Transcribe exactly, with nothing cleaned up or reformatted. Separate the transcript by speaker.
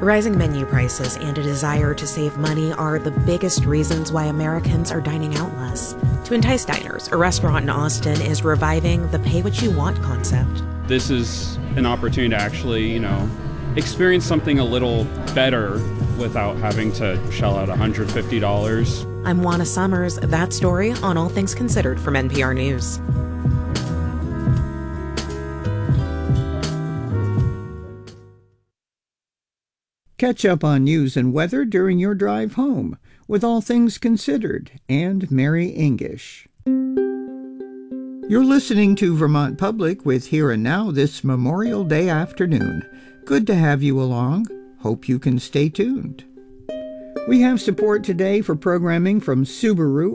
Speaker 1: Rising menu prices and a desire to save money are the biggest reasons why Americans are dining out less. To entice diners, a restaurant in Austin is reviving the pay-what-you-want concept.
Speaker 2: This is an opportunity to actually, you know, experience something a little better without having to shell out one hundred fifty dollars.
Speaker 1: I'm Juana Summers. That story on All Things Considered from N P R News.
Speaker 3: Catch up on news and weather during your drive home with All Things Considered and Mary English. You're listening to Vermont Public with Here and Now this Memorial Day afternoon. Good to have you along. Hope you can stay tuned. We have support today for programming from Subaru